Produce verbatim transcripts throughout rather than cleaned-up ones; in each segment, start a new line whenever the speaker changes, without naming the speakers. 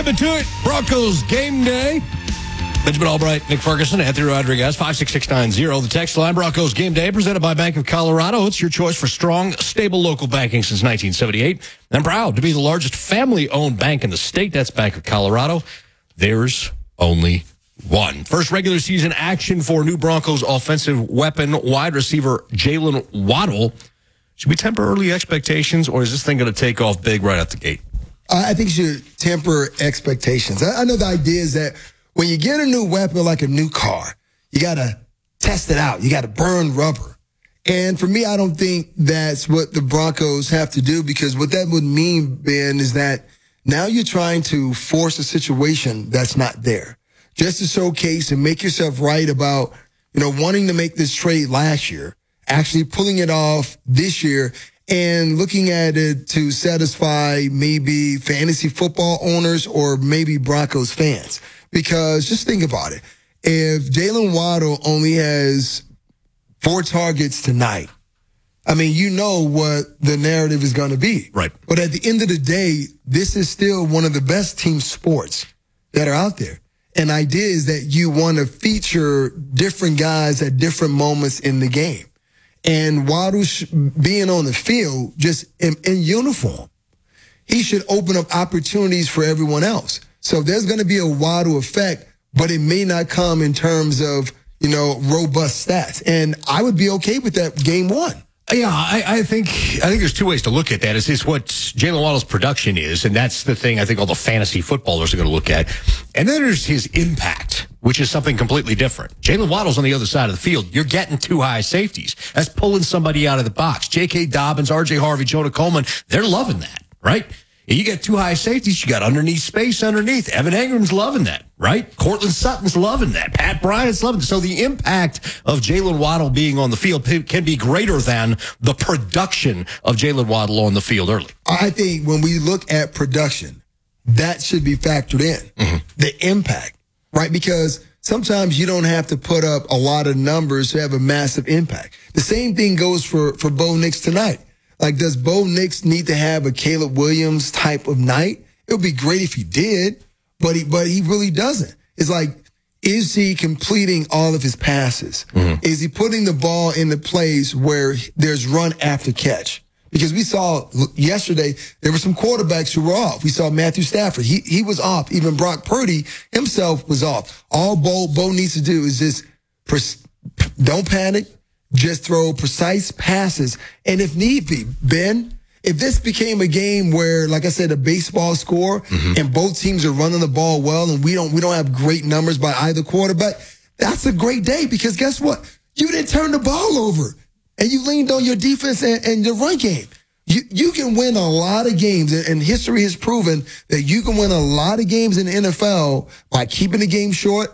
it to it. Broncos game day. Benjamin Albright, Nick Ferguson, Anthony Rodriguez, five six six nine zero. The text line, Broncos game day, presented by Bank of Colorado. It's your choice for strong, stable local banking since nineteen seventy-eight. And proud to be the largest family-owned bank in the state. That's Bank of Colorado. There's only one. First regular season action for new Broncos offensive weapon, wide receiver Jaylen Waddle. Should we temper early expectations, or is this thing going to take off big right out the gate?
I think you should temper expectations. I know the idea is that when you get a new weapon like a new car, you got to test it out. You got to burn rubber. And for me, I don't think that's what the Broncos have to do, because what that would mean, Ben, is that now you're trying to force a situation that's not there. Just to showcase and make yourself right about, you know, wanting to make this trade last year, actually pulling it off this year, and looking at it to satisfy maybe fantasy football owners or maybe Broncos fans. Because just think about it. If Jaylen Waddle only has four targets tonight, I mean, you know what the narrative is going to be.
Right.
But at the end of the day, this is still one of the best team sports that are out there. And the idea is that you want to feature different guys at different moments in the game. And Waddle sh- being on the field, just in, in uniform, he should open up opportunities for everyone else. So there's going to be a Waddle effect, but it may not come in terms of, you know, robust stats. And I would be okay with that game one.
Yeah, I, I think I think there's two ways to look at that. It's, it's what Jaylen Waddle's production is, and that's the thing I think all the fantasy footballers are going to look at. And then there's his impact, which is something completely different. Jaylen Waddle's on the other side of the field. You're getting two high safeties. That's pulling somebody out of the box. J K. Dobbins, R J. Harvey, Jonah Coleman, they're loving that, right? You get two high safeties, you got underneath space underneath. Evan Engram's loving that, right? Cortland Sutton's loving that. Pat Bryant's loving it. So the impact of Jaylen Waddle being on the field can be greater than the production of Jaylen Waddle on the field early.
I think when we look at production, that should be factored in. Mm-hmm. The impact, right? Because sometimes you don't have to put up a lot of numbers to have a massive impact. The same thing goes for, for Bo Nix tonight. Like, does Bo Nix need to have a Caleb Williams type of night? It would be great if he did, but he, but he really doesn't. It's like, is he completing all of his passes? Mm-hmm. Is he putting the ball in the place where there's run after catch? Because we saw yesterday, there were some quarterbacks who were off. We saw Matthew Stafford. He, he was off. Even Brock Purdy himself was off. All Bo, Bo needs to do is just pres- don't panic. Just throw precise passes. And if need be, Ben, if this became a game where, like I said, a baseball score, mm-hmm. and both teams are running the ball well, and we don't we don't have great numbers by either quarterback, that's a great day, because guess what? You didn't turn the ball over, and you leaned on your defense and, and your run game. You you can win a lot of games, and history has proven that you can win a lot of games in the N F L by keeping the game short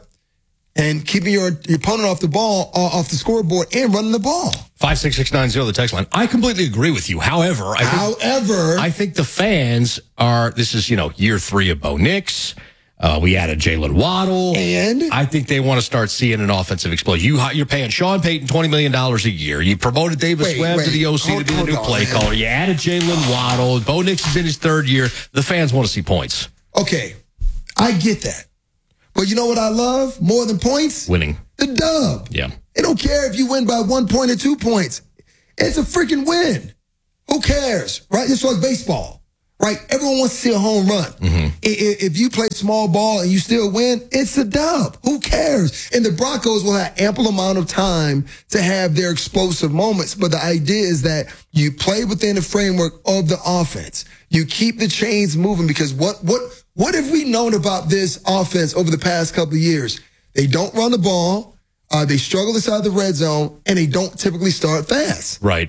and keeping your, your opponent off the ball, uh, off the scoreboard, and running the ball.
five six six nine zero, the text line. I completely agree with you. However, I think,
However,
I think the fans are, this is, you know, year three of Bo Nix. Uh, we added Jaylen Waddle.
And?
I think they want to start seeing an offensive explosion. You, you're paying Sean Payton twenty million dollars a year. You promoted Davis
wait,
Webb
wait.
to the O C
hold,
to be the new
on,
play
man.
caller. You added Jaylen Waddle. Bo Nix is in his third year. The fans want to see points.
Okay, I get that. But you know what I love more than points?
Winning.
The dub.
Yeah.
They don't care if you win by one point or two points. It's a freaking win. Who cares, right? It's like baseball, right? Everyone wants to see a home run. Mm-hmm. If you play small ball and you still win, it's a dub. Who cares? And the Broncos will have ample amount of time to have their explosive moments. But the idea is that you play within the framework of the offense. You keep the chains moving, because what what what have we known about this offense over the past couple of years? They don't run the ball, uh, they struggle inside the red zone, and they don't typically start fast.
Right.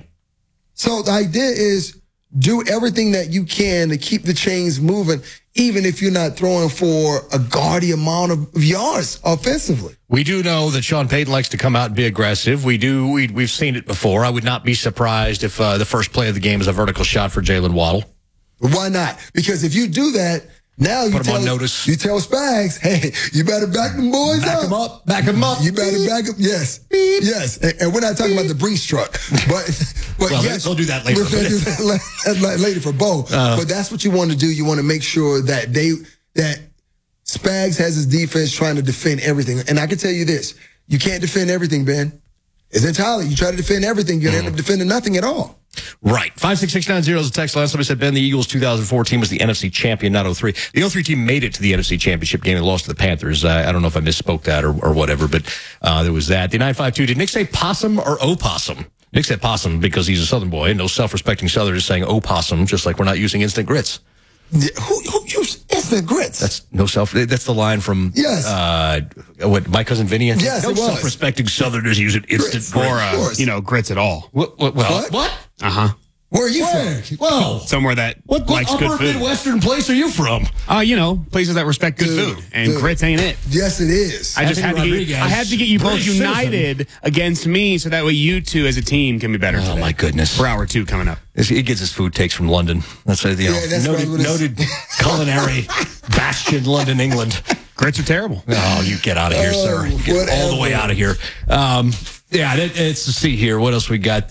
So the idea is do everything that you can to keep the chains moving, even if you're not throwing for a gaudy amount of yards offensively.
We do know that Sean Payton likes to come out and be aggressive. We do. We, we've seen it before. I would not be surprised if uh, the first play of the game is a vertical shot for Jaylen Waddle.
Why not? Because if you do that, now you
Put him
tell,
on notice.
you tell Spags, hey, you better back them boys
Back
up.
them up. Back them up.
You better back them. Yes. Yes. And, and we're not talking about the Breeze truck. But, but
well,
yes,
they'll do that later.
We're going to do that later for Bo. Uh, but that's what you want to do. You want to make sure that they, that Spags has his defense trying to defend everything. And I can tell you this, you can't defend everything, Ben. It's entirely, you try to defend everything, you're going to end up defending nothing at all.
Right. five six six nine zero is the text. Last time I said, Ben, the Eagles two thousand four team was the N F C champion, not oh three. The oh three team made it to the N F C championship game and lost to the Panthers. Uh, I don't know if I misspoke that or, or whatever, but uh, there was that. The nine five two, did Nick say possum or opossum? Nick said possum because he's a Southern boy, and no self-respecting Southern is saying opossum, just like we're not using instant grits.
Yeah, who, who used instant grits?
That's no self. That's the line from
yes.
Uh, what my cousin Vinny.
Yes,
no
it was.
self-respecting Southerners use instant grits,
grits. or uh, you know grits at all.
What? What? Well,
what?
what?
Uh huh.
Where are you
Where?
from?
Whoa.
Somewhere that
What, what
likes
upper
good food.
Midwestern place are you from?
Uh, you know, places that respect good
Dude,
food. And
dude.
grits ain't it.
Yes, it is.
I just had to, get,
Rodriguez,
I had to get you both
British
united
citizen.
against me so that way you two as a team can be better
Oh,
today.
my goodness.
For hour two coming up.
He gets his food takes from London. That's a, you know,
Yeah, that's
noted,
what it is.
noted culinary bastion, London, England.
Grits are terrible.
Oh, you get out of here,
Oh,
sir. Get all the way
whatever.
out of here. Um, yeah, that, it's to see here. What else we got?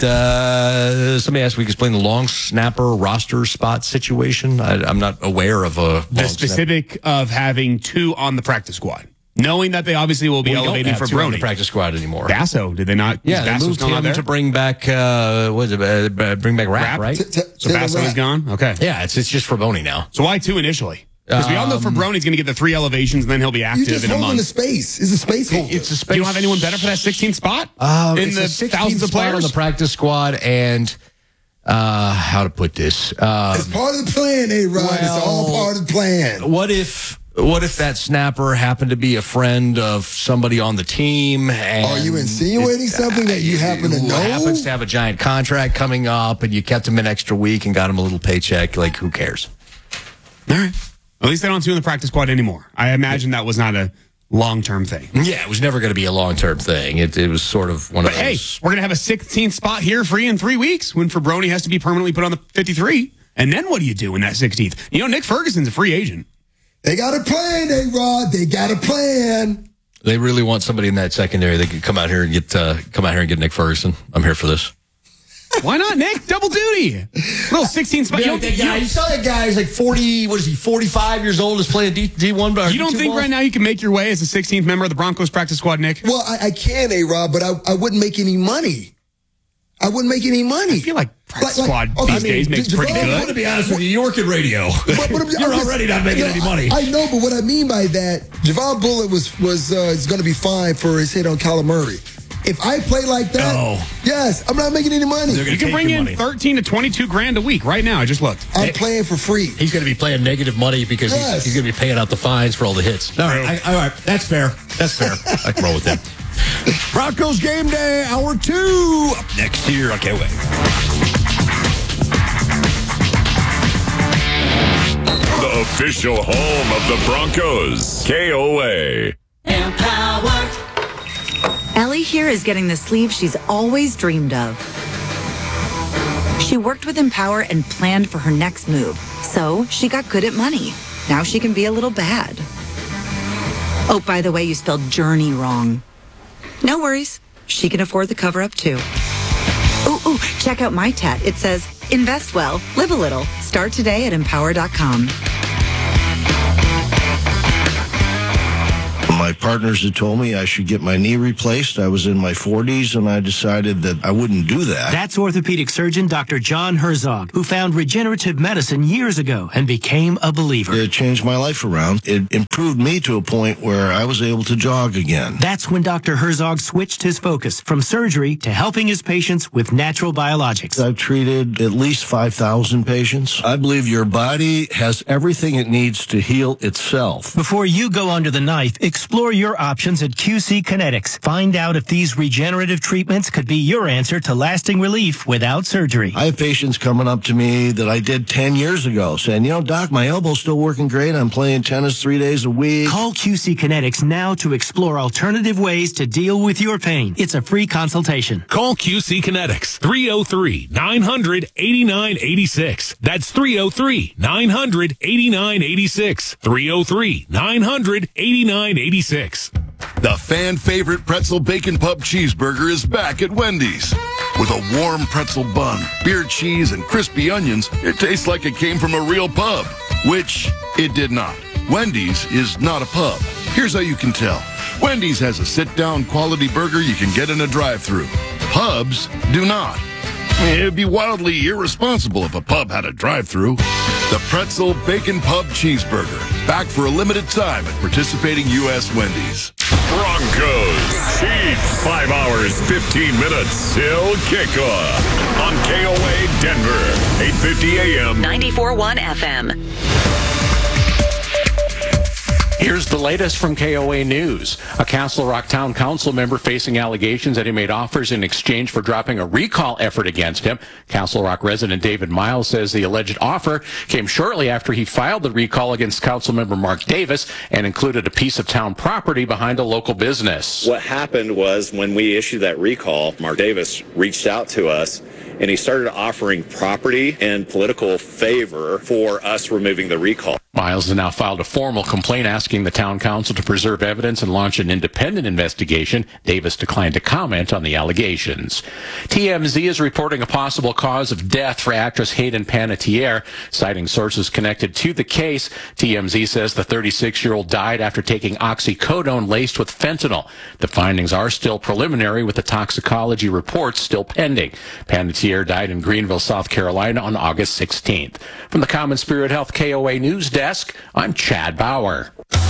Uh, somebody asked if we could explain the long snapper roster spot situation. I, I'm not aware of a
The
long
specific of having two on the practice squad. Knowing that they obviously will be
snapper. We don't
elevated
have
for
two on the
Brony.
practice squad anymore.
Basso, did they not?
Yeah,
is
they
Basso
moved
still not
him
there?
to bring back, uh, what is it, uh, bring back Rap,
Rap?
right?
T- t-
So
Taylor
Basso
Rapp.
is gone? Okay.
Yeah, it's it's just for Boney now.
So why two initially? Because we all know
Um,
Fabroni's going to get the three elevations and then he'll be
You
active
just
in a
holding the
month.
space. It's a space holder.
It's a space.
You don't have anyone better for that sixteenth spot?
Um,
in
it's
the
a sixteenth
thousands of
spot
players?
on the practice squad, and uh, how to put this? Uh,
It's part of the plan, A-Rod. It's all
well,
part of the plan.
what if what if that snapper happened to be a friend of somebody on the team? And
Are you insinuating something that you happen to
who
know?
happens to have a giant contract coming up, and you kept him an extra week and got him a little paycheck? Like, who cares?
All right. At least they don't have two in the practice squad anymore. I imagine that was not a long-term thing.
Yeah, it was never going to be a long term thing. It, it was sort of one
But
of
hey,
those.
we're going to have a sixteenth spot here free in three weeks when Fabroni has to be permanently put on the fifty-three. And then what do you do in that sixteenth? You know, Nick Ferguson's a free agent.
They got a plan, A-Rod. They got a plan.
They really want somebody in that secondary that could come out here and get uh, come out here and get Nick Ferguson. I'm here for this.
Why not, Nick? Double duty. Little sixteen spot. You
Yeah,
don't,
that
you
guy, you
don't-
saw that guy, he's like forty, what is he, forty-five years old, is playing D, D1. Or
you don't
D two
think
ball?
right now you can make your way as a sixteenth member of the Broncos practice squad, Nick?
Well, I, I can, A-Rod, but I, I wouldn't make any money. I wouldn't make any money.
I feel like practice
Like- like-
squad
okay,
these
I mean,
days makes
J-
pretty
Javon-
I'm going
good.
to be honest with you, you work in radio.
But- but I'm-
You're
I'm just-
already not making
no,
any money.
I, I know, but what I mean by that, Javon Bullitt was was uh, is going to be fine for his hit on Kyler Murray. If I play like that,
No.
yes, I'm not making any money.
They're gonna
You can
take
bring
your
in
money.
thirteen to twenty-two grand a week right now. I just looked.
I'm playing for free.
He's going to be playing negative money because
Yes.
he's, he's going to be paying out the fines for all the hits. All right, I, all right, that's fair. That's fair. I can roll with that. Broncos game day, hour two. Up next here. I can't wait.
The official home of the Broncos, K O A.
Empower. Ellie here is getting the sleeve she's always dreamed of. She worked with Empower and planned for her next move, so she got good at money. Now she can be a little bad. Oh, by the way, you spelled journey wrong. No worries. She can afford the cover-up, too. Ooh, ooh, check out my tat. It says, invest well, live a little. Start today at empower dot com.
My partners had told me I should get my knee replaced. I was in my forties, and I decided that I wouldn't do that.
That's orthopedic surgeon Doctor John Herzog, who found regenerative medicine years ago and became a believer.
It changed my life around. It improved me to a point where I was able to jog again.
That's when Doctor Herzog switched his focus from surgery to helping his patients with natural biologics.
I've treated at least five thousand patients. I believe your body has everything it needs to heal itself.
Before you go under the knife, explore your options at Q C Kinetics. Find out if these regenerative treatments could be your answer to lasting relief without surgery.
I have patients coming up to me that I did ten years ago saying, you know, Doc, my elbow's still working great. I'm playing tennis three days a week.
Call Q C Kinetics now to explore alternative ways to deal with your pain. It's a free consultation.
Call Q C Kinetics, three oh three, nine hundred, eighty-nine eighty-six. That's three oh three, nine hundred, eighty-nine eighty-six. three oh three, nine hundred, eighty-nine eighty-six.
The fan favorite pretzel bacon pub cheeseburger is back at Wendy's. With a warm pretzel bun, beer cheese, and crispy onions, it tastes like it came from a real pub, which it did not. Wendy's is not a pub. Here's how you can tell. Wendy's has a sit-down quality burger you can get in a drive-thru. Pubs do not. It'd be wildly irresponsible if a pub had a drive-thru. The Pretzel Bacon Pub Cheeseburger. Back for a limited time at participating U S Wendy's.
Broncos Chiefs. Five hours, fifteen minutes till kickoff on K O A Denver, eight fifty A M.
ninety-four point one F M.
Here's the latest from K O A News. A Castle Rock Town Council member facing allegations that he made offers in exchange for dropping a recall effort against him. Castle Rock resident David Miles says the alleged offer came shortly after he filed the recall against council member Mark Davis and included a piece of town property behind a local business.
What happened was when we issued that recall, Mark Davis reached out to us and he started offering property and political favor for us removing the recall.
Miles has now filed a formal complaint asking the town council to preserve evidence and launch an independent investigation. Davis declined to comment on the allegations. T M Z is reporting a possible cause of death for actress Hayden Panettiere, citing sources connected to the case. T M Z says the thirty-six-year-old died after taking oxycodone laced with fentanyl. The findings are still preliminary, with the toxicology reports still pending. Panettiere died in Greenville, South Carolina on August sixteenth. From the Common Spirit Health K O A News Desk, I'm Chad Bauer.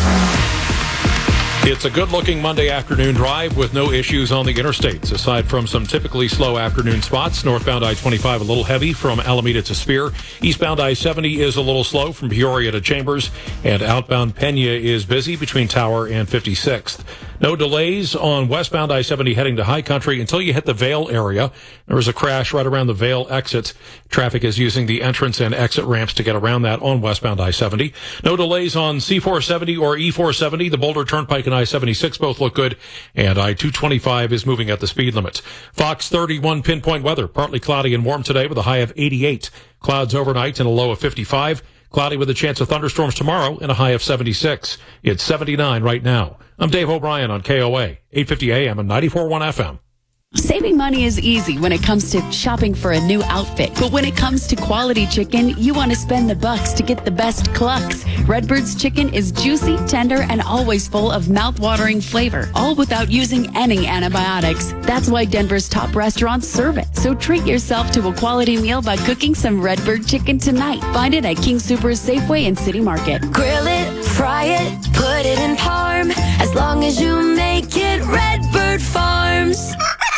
It's a good-looking Monday afternoon drive with no issues on the interstates, aside from some typically slow afternoon spots. Northbound I twenty-five a little heavy from Alameda to Spear. Eastbound I seventy is a little slow from Peoria to Chambers. And outbound Pena is busy between Tower and fifty-sixth. No delays on westbound I seventy heading to High Country until you hit the Vale area. There was a crash right around the Vale exit. Traffic is using the entrance and exit ramps to get around that on westbound I seventy. No delays on C four seventy or E four seventy. The Boulder Turnpike and I seventy-six both look good, and I two twenty-five is moving at the speed limit. Fox thirty-one pinpoint weather. Partly cloudy and warm today with a high of eighty-eight. Clouds overnight and a low of fifty-five. Cloudy with a chance of thunderstorms tomorrow and a high of seventy-six. It's seventy-nine right now. I'm Dave O'Brien on K O A, eight fifty A M and ninety-four point one F M.
Saving money is easy when it comes to shopping for a new outfit. But when it comes to quality chicken, you want to spend the bucks to get the best clucks. Redbird's chicken is juicy, tender, and always full of mouth-watering flavor, all without using any antibiotics. That's why Denver's top restaurants serve it. So treat yourself to a quality meal by cooking some Redbird chicken tonight. Find it at King Soopers Safeway and City Market.
Grill it, fry it, put it in parm. As long as you make it Redbird Farms.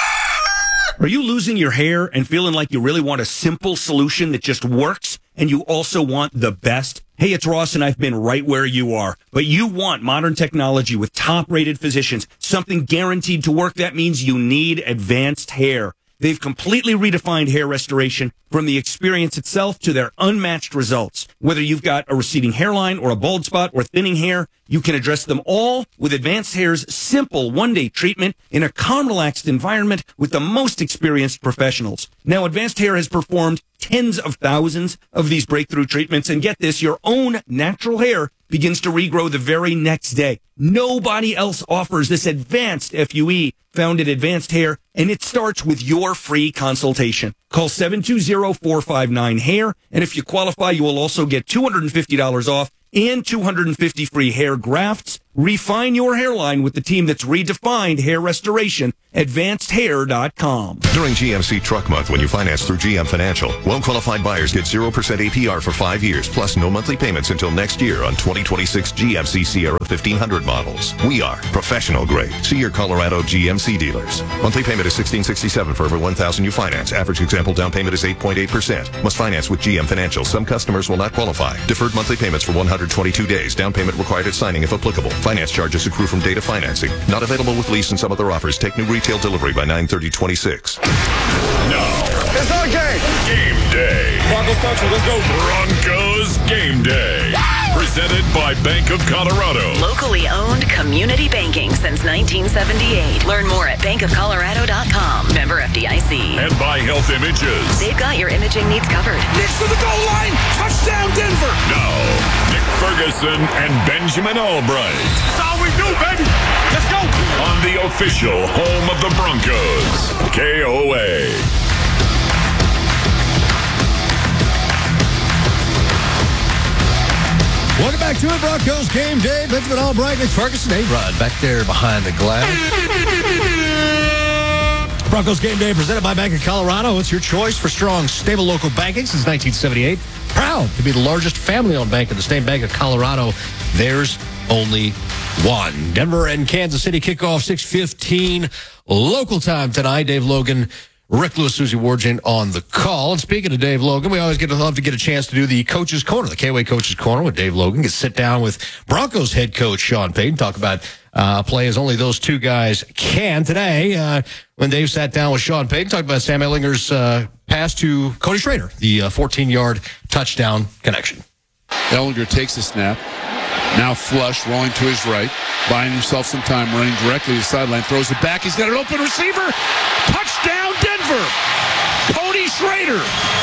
Are you losing your hair and feeling like you really want a simple solution that just works, and you also want the best? Hey, it's Ross, and I've been right where you are. But you want modern technology with top-rated physicians, something guaranteed to work. That means you need Advanced Hair. They've completely redefined hair restoration, from the experience itself to their unmatched results. Whether you've got a receding hairline or a bald spot or thinning hair, you can address them all with Advanced Hair's simple one-day treatment in a calm, relaxed environment with the most experienced professionals. Now, Advanced Hair has performed tens of thousands of these breakthrough treatments, and get this, your own natural hair begins to regrow the very next day. Nobody else offers this advanced F U E found at Advanced Hair, and it starts with your free consultation. Call seven two zero, four five nine, hair, and if you qualify, you will also get two hundred fifty dollars off and two hundred fifty free hair grafts. Refine your hairline with the team that's redefined hair restoration, advanced hair dot com.
During G M C Truck Month, when you finance through G M Financial, well-qualified buyers get zero percent A P R for five years, plus no monthly payments until next year on twenty twenty-six G M C Sierra fifteen hundred models. We are professional grade. See your Colorado G M C dealers. Monthly payment is sixteen sixty-seven for every one thousand you finance. Average example down payment is eight point eight percent. Must finance with G M Financial. Some customers will not qualify. Deferred monthly payments for one hundred twenty-two days. Down payment required at signing if applicable. Finance charges accrue from data financing. Not available with lease and some other offers. Take new retail delivery by nine thirty twenty-six.
Now,
it's our game.
Game day.
Broncos country, let's go.
Broncos Game Day. Presented by Bank of Colorado.
Locally owned community banking since nineteen seventy-eight. Learn more at bank of colorado dot com. Member F D I C.
And by Health Images.
They've got your imaging needs covered.
Next to the goal line. Touchdown, Denver.
Now, Nick Ferguson and Benjamin Albright.
That's all we do, baby. Let's go.
On the official home of the Broncos, K O A.
Welcome back to it, Broncos Game Day. Benjamin Albright, Nick Ferguson, A-Rod back there behind the glass. Broncos Game Day presented by Bank of Colorado. It's your choice for strong, stable local banking since nineteen seventy-eight. Proud to be the largest family-owned bank in the state, Bank of Colorado. There's only one. Denver and Kansas City kick off six fifteen local time tonight. Dave Logan, Rick Lewis, Susie Wargent on the call. And speaking of Dave Logan, we always get to love to get a chance to do the Coach's Corner, the K O A Coach's Corner with Dave Logan. Get to sit down with Broncos head coach Sean Payton, talk about uh, play as only those two guys can. Today, uh, when Dave sat down with Sean Payton, talked about Sam Ehlinger's uh, pass to Cody Schrader, the uh, fourteen-yard touchdown connection.
Ehlinger takes the snap. Now flush, rolling to his right, buying himself some time, running directly to the sideline, throws it back. He's got an open receiver. Touchdown, Denver. Cody Schrader.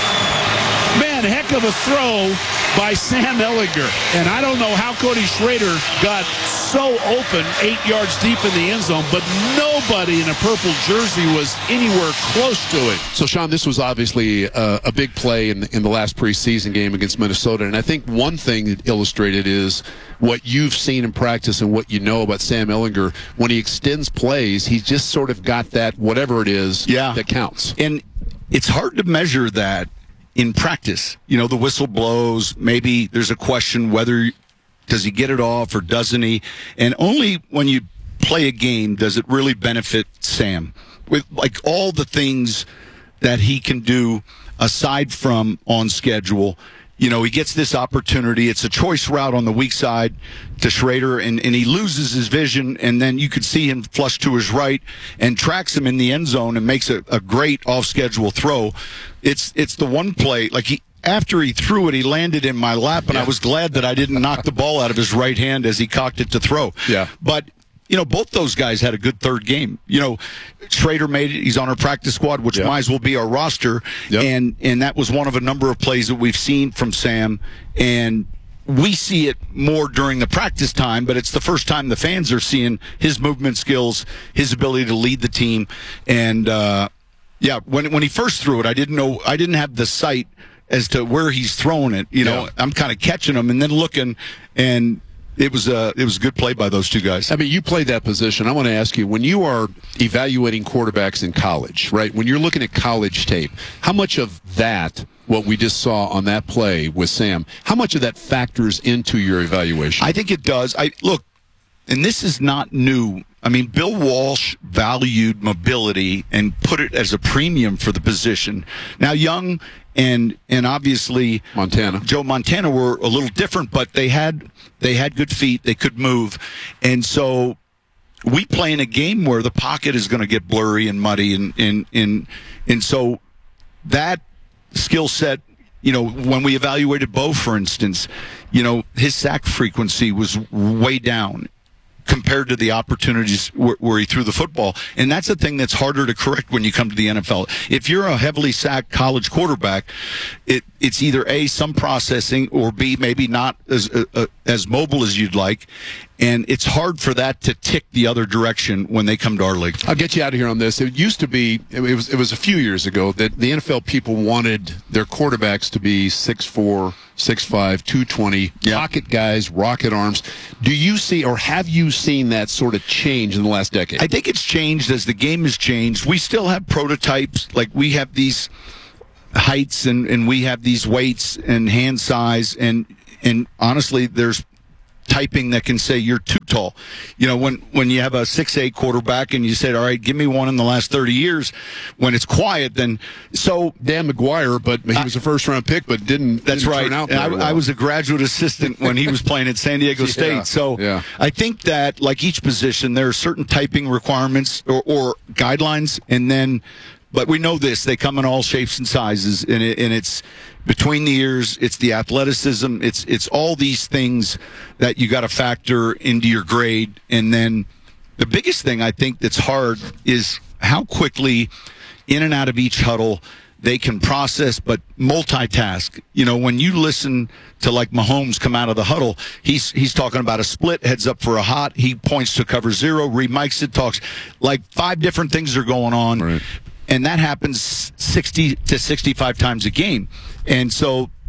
Man, heck of a throw by Sam Ehlinger. And I don't know how Cody Schrader got so open eight yards deep in the end zone, but nobody in a purple jersey was anywhere close to it.
So, Sean, this was obviously a, a big play in, in the last preseason game against Minnesota. And I think one thing that illustrated is what you've seen in practice and what you know about Sam Ehlinger. When he extends plays, he's just sort of got that whatever it is
yeah.
that counts.
And it's hard to measure that in practice. You know, the whistle blows. Maybe there's a question whether does he get it off or doesn't he? And only when you play a game does it really benefit Sam. With like all the things that he can do aside from on schedule. You know, he gets this opportunity. It's a choice route on the weak side to Schrader, and, and he loses his vision, and then you could see him flush to his right and tracks him in the end zone and makes a, a great off-schedule throw. It's it's the one play, like he after he threw it, he landed in my lap, and yeah. I was glad that I didn't knock the ball out of his right hand as he cocked it to throw.
Yeah.
But you know, both those guys had a good third game. You know, Schrader made it. He's on our practice squad, which yep. might as well be our roster. Yep. And and that was one of a number of plays that we've seen from Sam. And we see it more during the practice time, but it's the first time the fans are seeing his movement skills, his ability to lead the team. And, uh, yeah, when when he first threw it, I didn't know, I didn't have the sight as to where he's throwing it. You know, yeah. I'm kind of catching him and then looking, and It was a it was a good play by those two guys.
I mean, you played that position. I want to ask you, when you are evaluating quarterbacks in college, right? When you're looking at college tape, how much of that, what we just saw on that play with Sam, how much of that factors into your evaluation?
I think it does. I look, and this is not new. I mean, Bill Walsh valued mobility and put it as a premium for the position. Now, Young and and obviously
Montana,
Joe Montana were a little different, but they had they had good feet. They could move, and so we play in a game where the pocket is going to get blurry and muddy, and and and and so that skill set. You know, when we evaluated Bo, for instance, you know, his sack frequency was way down compared to the opportunities where, where he threw the football. And that's a thing that's harder to correct when you come to the N F L. If you're a heavily sacked college quarterback, it, it's either A, some processing, or B, maybe not as uh, uh, as mobile as you'd like. And it's hard for that to tick the other direction when they come to our league.
I'll get you out of here on this. It used to be, it was it was a few years ago, that the N F L people wanted their quarterbacks to be six four, six five, two twenty, yeah. pocket guys, rocket arms. Do you see, or have you seen that sort of change in the last decade?
I think it's changed as the game has changed. We still have prototypes. Like, we have these heights, and, and we have these weights and hand size, and and honestly, there's typing that can say you're too tall. You know, when, when you have a six eight quarterback and you said, all right, give me one in the last thirty years, when it's quiet, then so
Dan McGuire, but he was a first round pick, but didn't.
That's
didn't
right.
Turn out
I,
well.
I was a graduate assistant when he was playing at San Diego State.
Yeah,
so
yeah.
I think that, like each position, there are certain typing requirements or, or guidelines, and then, but we know this, they come in all shapes and sizes, and, it, and it's between the ears, it's the athleticism, it's it's all these things that you got to factor into your grade. And then the biggest thing I think that's hard is how quickly in and out of each huddle they can process but multitask. You know, when you listen to like Mahomes come out of the huddle, he's he's talking about a split, heads up for a hot, he points to cover zero, re-mics it, talks like five different things are going on.
Right.
And that happens sixty to sixty-five times a game. And so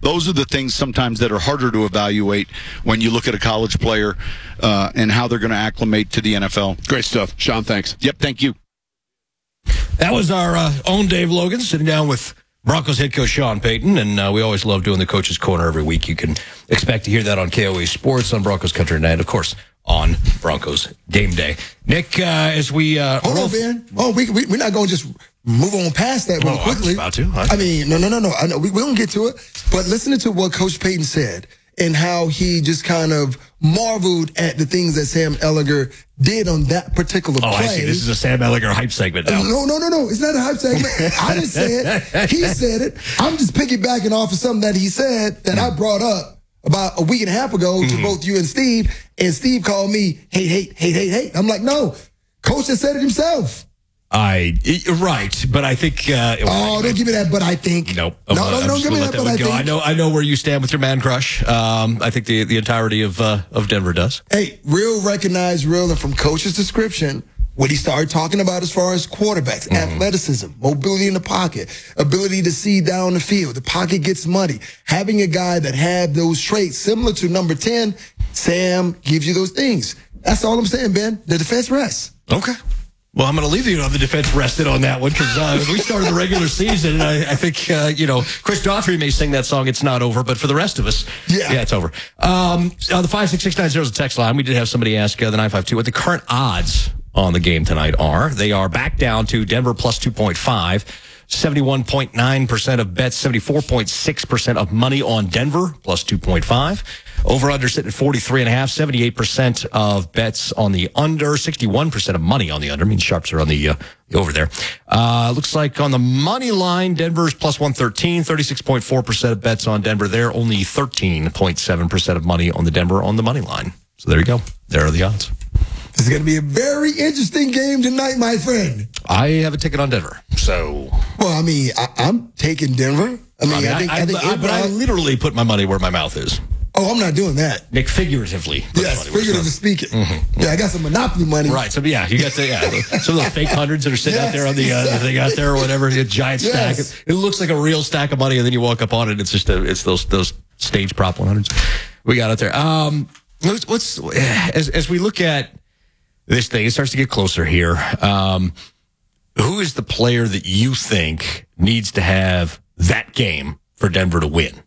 those are the things sometimes that are harder to evaluate when you look at a college player uh, and how they're going to acclimate to the N F L.
Great stuff. Sean, thanks.
Yep, thank you.
That was our uh, own Dave Logan sitting down with Broncos head coach Sean Payton, and uh, we always love doing the Coach's Corner every week. You can expect to hear that on K O A Sports, on Broncos Country Night, of course, on Broncos Game Day. Nick, uh, as we... Uh,
Hold on, man. Oh, we, we, we're not going to just move on past that real
oh,
quickly.
I was about to. I,
I mean, no, no, no, no. I know we, we won't get to it, but listening to what Coach Payton said and how he just kind of marveled at the things that Sam Ehlinger did on that particular
oh,
play.
I see. This is a Sam Ehlinger hype segment now.
No, no, no, no. It's not a hype segment. I didn't say it. He said it. I'm just piggybacking off of something that he said that I brought up about a week and a half ago to mm-hmm. both you and Steve. And Steve called me, hate, hate, hate, hate, hate. I'm like, no. Coach has said it himself.
I right, but I think. Uh,
oh, don't give me that. But I think.
Nope.
No,
I'm,
no,
I'm
don't give me that.
that
But I
go.
think.
I know. I know where you stand with your man crush. Um, I think the the entirety of uh, of Denver does.
Hey, real recognized, real, and from Coach's description, what he started talking about as far as quarterbacks, mm-hmm. athleticism, mobility in the pocket, ability to see down the field, the pocket gets muddy. Having a guy that had those traits similar to number ten, Sam gives you those things. That's all I'm saying, Ben. The defense rests.
Okay. Well, I'm going to leave you on the defense rested on that one because uh, we started the regular season, and I, I think, uh, you know, Chris Daughtry may sing that song, It's Not Over, but for the rest of us, yeah, yeah it's over. Um, uh, the five six six nine zero is the text line. We did have somebody ask uh, the nine five two what the current odds on the game tonight are. They are back down to Denver plus two point five. seventy-one point nine percent of bets, seventy-four point six percent of money on Denver, plus two point five. Over-under sitting at forty-three and a half, seventy-eight percent of bets on the under, sixty-one percent of money on the under. I mean, sharps are on the, uh, the over there. Uh, looks like on the money line, Denver's plus one thirteen, thirty-six point four percent of bets on Denver there, only thirteen point seven percent of money on the Denver on the money line. So there you go. There are the odds.
This is going to be a very interesting game tonight, my friend.
I have a ticket on Denver, so.
Well, I mean, I, I'm taking Denver. I mean, I, mean, I think, I, I, I think,
I, but I literally put my money where my mouth is.
Oh, I'm not doing that.
Nick, figuratively.
Yes, figuratively speaking. Mm-hmm. Yeah, I got some Monopoly money.
Right. So yeah, you got the yeah, some of those fake hundreds that are sitting yes, out there on the uh, exactly. thing out there or whatever. A giant stack. Yes. It, it looks like a real stack of money, and then you walk up on it. It's just a, it's those those stage prop one hundreds. We got out there. Um, what's, what's as as we look at this thing, it starts to get closer here. Um, who is the player that you think needs to have that game for Denver to win?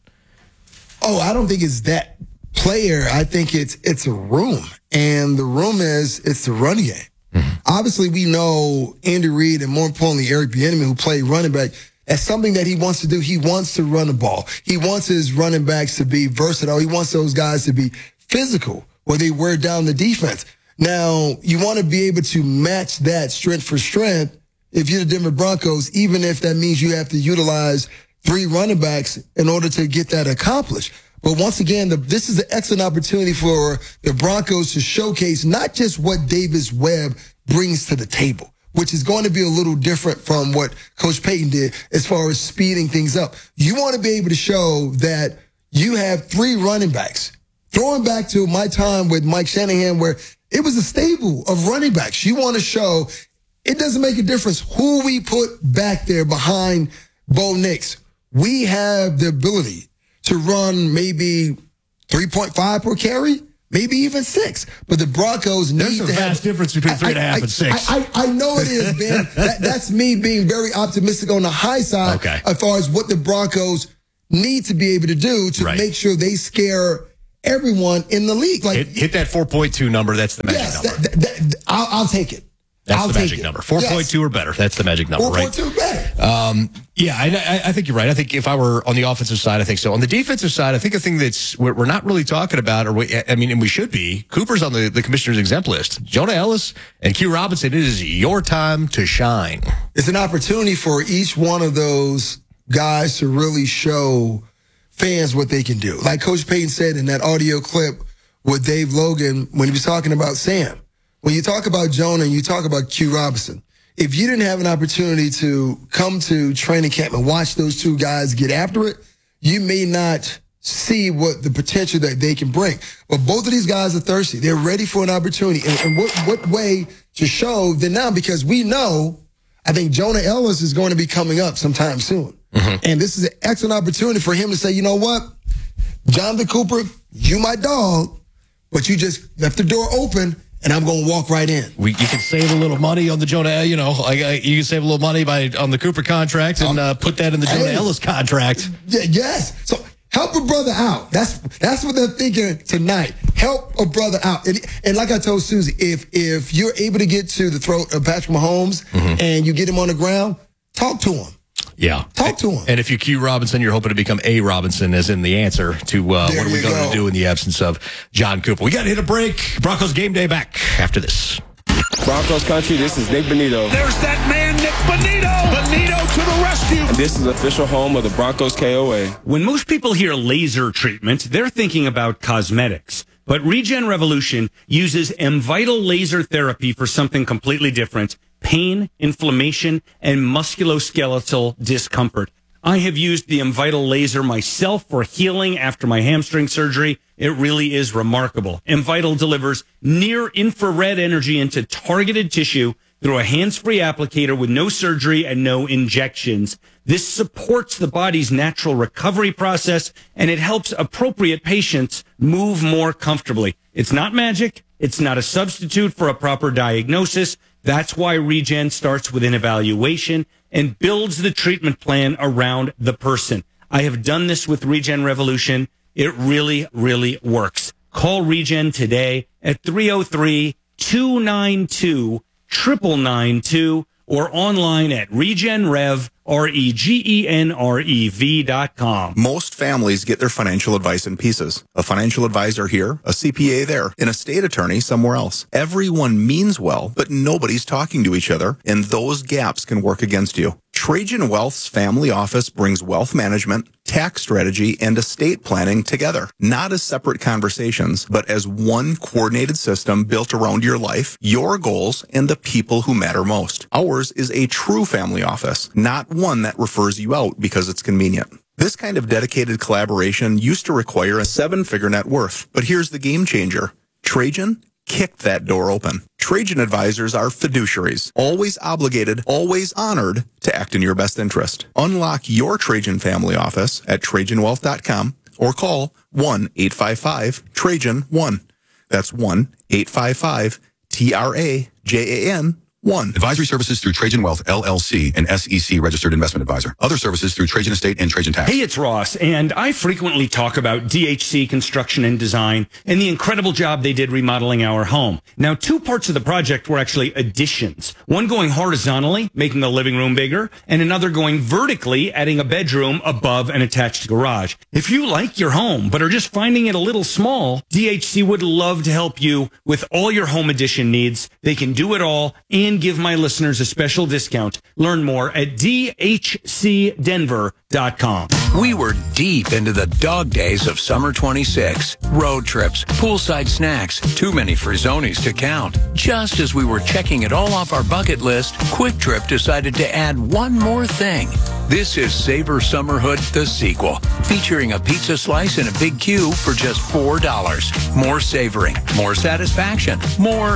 Oh, I don't think it's that player. I think it's it's a room. And the room is it's the running game. Mm-hmm. Obviously, we know Andy Reid and more importantly, Eric Bieniemy, who played running back, that's something that he wants to do. He wants to run the ball. He wants his running backs to be versatile. He wants those guys to be physical where they wear down the defense. Now, you want to be able to match that strength for strength if you're the Denver Broncos, even if that means you have to utilize three running backs in order to get that accomplished. But once again, the, this is an excellent opportunity for the Broncos to showcase not just what Davis Webb brings to the table, which is going to be a little different from what Coach Payton did as far as speeding things up. You want to be able to show that you have three running backs. Throwing back to my time with Mike Shanahan where it was a stable of running backs. You want to show it doesn't make a difference who we put back there behind Bo Nix. We have the ability to run maybe three point five per carry, maybe even six. But the Broncos need
There's
to
a vast
have,
difference between three and a half
I,
and six.
I, I, I know it is, Ben. that, that's me being very optimistic on the high side
okay.
as far as what the Broncos need to be able to do to right. make sure they scare everyone in the league. Like
hit, hit that four point two number. That's the magic
yes,
number.
That, that, that, I'll, I'll take it.
That's
I'll
the magic number. four point two yes. or better. That's the magic number, right?
four point two better.
Um, yeah, I, I think you're right. I think if I were on the offensive side, I think so. On the defensive side, I think a thing that's we're, we're not really talking about, or we, I mean, and we should be, Cooper's on the, the commissioner's exempt list. Jonah Ellis and Q Robinson, it is your time to shine.
It's an opportunity for each one of those guys to really show fans what they can do. Like Coach Payton said in that audio clip with Dave Logan when he was talking about Sam. When you talk about Jonah and you talk about Q Robinson, if you didn't have an opportunity to come to training camp and watch those two guys get after it, you may not see what the potential that they can bring. But both of these guys are thirsty. They're ready for an opportunity. And, and what, what way to show them now? Because we know, I think Jonah Ellis is going to be coming up sometime soon. And this is an excellent opportunity for him to say, you know what, Jonathan Cooper, you my dog, but you just left the door open, and I'm going to walk right in.
We, you can save a little money on the Jonah, you know, like, uh, you can save a little money by on the Cooper contract and uh, put that in the Jonah
Hey.
Ellis contract.
Yeah, yes. So help a brother out. That's that's what they're thinking tonight. Help a brother out. And, and like I told Susie, if if you're able to get to the throat of Patrick Mahomes and you get him on the ground, talk to him.
Yeah.
Talk to him.
And if you cue Robinson, you're hoping to become a Robinson, as in the answer to uh,
There
what are we
you
going
go.
to do in the absence of John Cooper. We got to hit a break. Broncos game day back after this.
Broncos country, this is Nick Bonito.
There's that man, Nick Bonito. Bonito to the rescue.
And this is official home of the Broncos K O A.
When most people hear laser treatment, they're thinking about cosmetics. But Regen Revolution uses M-Vital laser therapy for something completely different: pain, inflammation, and musculoskeletal discomfort. I have used the M-Vital laser myself for healing after my hamstring surgery. It really is remarkable. M-Vital delivers near-infrared energy into targeted tissue through a hands-free applicator with no surgery and no injections. This supports the body's natural recovery process, and it helps appropriate patients move more comfortably. It's not magic. It's not a substitute for a proper diagnosis. That's why Regen starts with an evaluation and builds the treatment plan around the person. I have done this with Regen Revolution. It really, really works. Call Regen today at three oh three, two nine two, nine nine nine two or online at regenrev, R E G E N R E V dot com.
Most families get their financial advice in pieces. A financial advisor here, a C P A there, and a state attorney somewhere else. Everyone means well, but nobody's talking to each other, and those gaps can work against you. Trajan Wealth's family office brings wealth management, tax strategy, and estate planning together, not as separate conversations, but as one coordinated system built around your life, your goals, and the people who matter most. Ours is a true family office, not one that refers you out because it's convenient. This kind of dedicated collaboration used to require a seven-figure net worth, but here's the game changer. Trajan kicked that door open. Trajan advisors are fiduciaries, always obligated, always honored to act in your best interest. Unlock your Trajan family office at trajan wealth dot com or call one eight five five Trajan one. That's one eight five five T R A J A N one.
Advisory services through Trajan Wealth, L L C, an S E C registered investment advisor. Other services through Trajan Estate and Trajan Tax.
Hey, it's Ross, and I frequently talk about D H C Construction and Design and the incredible job they did remodeling our home. Now, two parts of the project were actually additions. One going horizontally, making the living room bigger, and another going vertically, adding a bedroom above an attached garage. If you like your home, but are just finding it a little small, D H C would love to help you with all your home addition needs. They can do it all and give my listeners a special discount. Learn more at D H C denver dot com.
We were deep into the dog days of summer twenty-six. Road trips, poolside snacks, too many Frizzonis to count. Just as we were checking it all off our bucket list, Quick Trip decided to add one more thing. This is Savor Summerhood, the sequel, featuring a pizza slice and a big Q for just four dollars. More savoring, more satisfaction, more...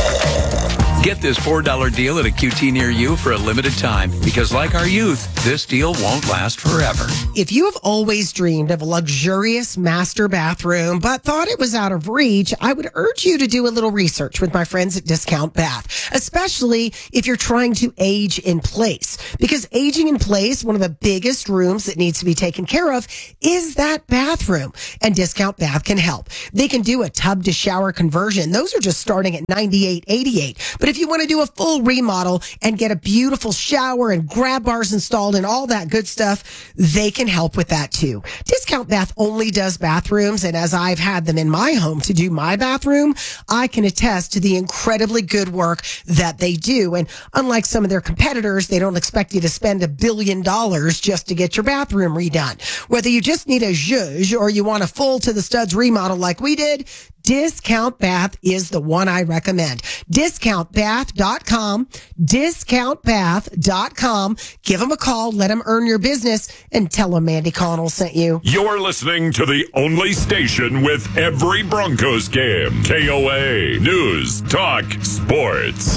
Get this four dollar deal at a Q T near you for a limited time, because like our youth, this deal won't last forever.
If you have always dreamed of a luxurious master bathroom but thought it was out of reach, I would urge you to do a little research with my friends at Discount Bath, especially if you're trying to age in place. Because aging in place, one of the biggest rooms that needs to be taken care of is that bathroom. And Discount Bath can help. They can do a tub to shower conversion. Those are just starting at ninety-eight eighty-eight. But if you want to do a full remodel and get a beautiful shower and grab bars installed and all that good stuff, they can help with that too. Discount Bath only does bathrooms, and as I've had them in my home to do my bathroom, I can attest to the incredibly good work that they do. And unlike some of their competitors, they don't expect you to spend a billion dollars just to get your bathroom redone. Whether you just need a zhuzh or you want a full to the studs remodel like we did, Discount Bath is the one I recommend. discount bath dot com, discount bath dot com. Give them a call, let them earn your business, and tell them Mandy Connell sent you.
You're listening to the only station with every Broncos game. K O A News Talk Sports.